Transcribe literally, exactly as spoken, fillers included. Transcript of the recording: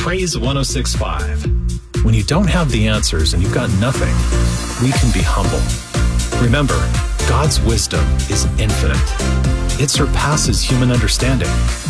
Praise one oh six point five. When you don't have the answers and you've got nothing, we can be humble. Remember, God's wisdom is infinite. It surpasses human understanding.